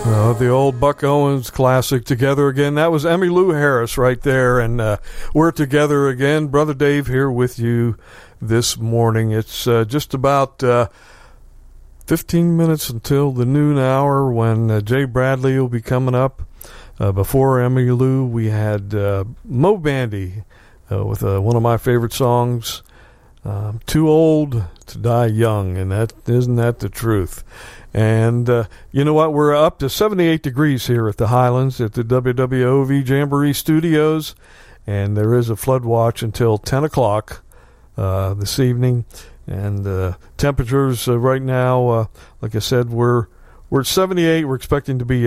The old Buck Owens classic, Together Again. That was Emmylou Harris right there, and we're together again. Brother Dave here with you this morning. It's just about 15 minutes until the noon hour when Jay Bradley will be coming up. Before Emmylou, we had Mo Bandy with one of my favorite songs, Too Old to Die Young, and isn't that the truth? And you know what? We're up to 78 degrees here at the Highlands at the WWOV Jamboree Studios, and there is a flood watch until 10 o'clock this evening. And temperatures right now, like I said, we're at 78. We're expecting to be